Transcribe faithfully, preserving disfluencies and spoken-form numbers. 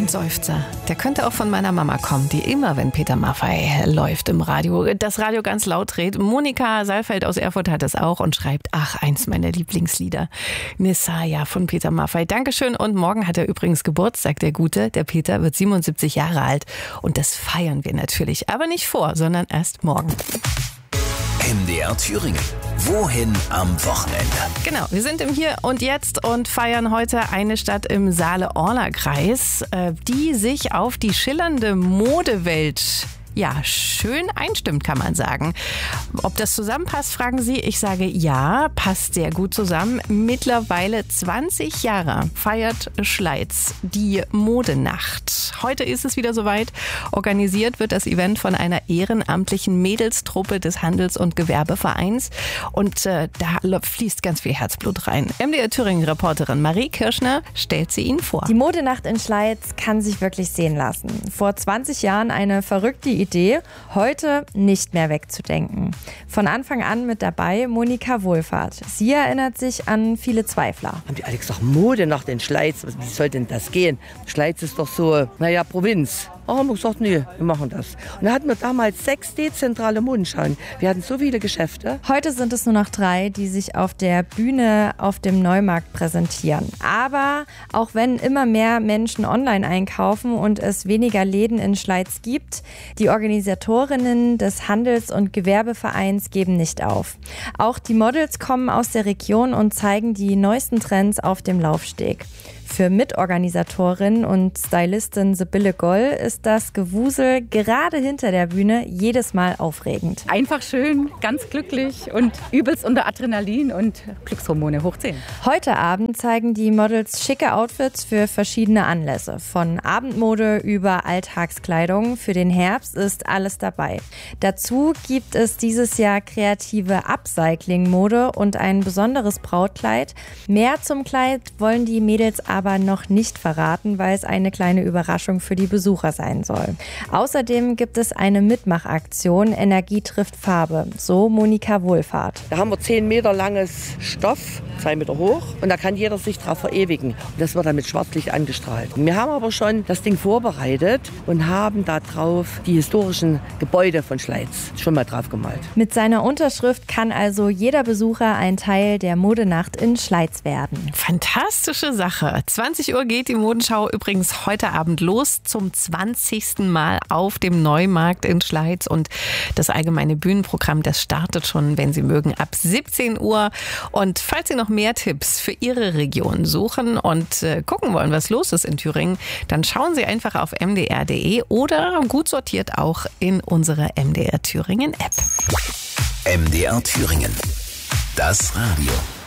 Seufzer, der könnte auch von meiner Mama kommen, die immer, wenn Peter Maffay läuft im Radio, das Radio ganz laut dreht. Monika Saalfeld aus Erfurt hat es auch und schreibt, ach, eins meiner Lieblingslieder, Messiah von Peter Maffay. Dankeschön, und morgen hat er übrigens Geburtstag, der Gute. Der Peter wird siebenundsiebzig Jahre alt und das feiern wir natürlich, aber nicht vor, sondern erst morgen. M D R Thüringen. Wohin am Wochenende? Genau, wir sind im Hier und Jetzt und feiern heute eine Stadt im Saale-Orla-Kreis, die sich auf die schillernde Modewelt ja, schön einstimmt, kann man sagen. Ob das zusammenpasst, fragen Sie. Ich sage ja, passt sehr gut zusammen. Mittlerweile zwanzig Jahre feiert Schleiz die Modenacht. Heute ist es wieder soweit. Organisiert wird das Event von einer ehrenamtlichen Mädelstruppe des Handels- und Gewerbevereins. Und äh, da fließt ganz viel Herzblut rein. M D R Thüringen-Reporterin Marie Kirschner stellt sie Ihnen vor. Die Modenacht in Schleiz kann sich wirklich sehen lassen. Vor zwanzig Jahren eine verrückte Idee, heute nicht mehr wegzudenken. Von Anfang an mit dabei Monika Wohlfahrt. Sie erinnert sich an viele Zweifler. Haben die alle gesagt, Modenacht in Schleiz, wie soll denn das gehen? Schleiz ist doch so, naja, Provinz. Oh, haben wir gesagt, nee, wir machen das. Und da hatten wir damals sechs dezentrale Modenschauen. Wir hatten so viele Geschäfte. Heute sind es nur noch drei, die sich auf der Bühne auf dem Neumarkt präsentieren. Aber auch wenn immer mehr Menschen online einkaufen und es weniger Läden in Schleiz gibt, die Organisatorinnen des Handels- und Gewerbevereins geben nicht auf. Auch die Models kommen aus der Region und zeigen die neuesten Trends auf dem Laufsteg. Für Mitorganisatorin und Stylistin Sibylle Goll ist das Gewusel gerade hinter der Bühne jedes Mal aufregend. Einfach schön, ganz glücklich und übelst unter Adrenalin und Glückshormone hoch zehn. Heute Abend zeigen die Models schicke Outfits für verschiedene Anlässe. Von Abendmode über Alltagskleidung. Für den Herbst ist alles dabei. Dazu gibt es dieses Jahr kreative Upcycling-Mode und ein besonderes Brautkleid. Mehr zum Kleid wollen die Mädels aber aber noch nicht verraten, weil es eine kleine Überraschung für die Besucher sein soll. Außerdem gibt es eine Mitmachaktion Energie trifft Farbe, so Monika Wohlfahrt. Da haben wir zehn Meter langes Stoff, zwei Meter hoch, und da kann jeder sich drauf verewigen. Und das wird dann mit Schwarzlicht angestrahlt. Wir haben aber schon das Ding vorbereitet und haben da drauf die historischen Gebäude von Schleiz schon mal drauf gemalt. Mit seiner Unterschrift kann also jeder Besucher ein Teil der Modenacht in Schleiz werden. Fantastische Sache. zwanzig Uhr geht die Modenschau übrigens heute Abend los, zum zwanzigsten Mal auf dem Neumarkt in Schleiz. Und das allgemeine Bühnenprogramm, das startet schon, wenn Sie mögen, ab siebzehn Uhr. Und falls Sie noch mehr Tipps für Ihre Region suchen und äh, gucken wollen, was los ist in Thüringen, dann schauen Sie einfach auf m d r punkt d e oder gut sortiert auch in unsere M D R Thüringen App. M D R Thüringen. Das Radio.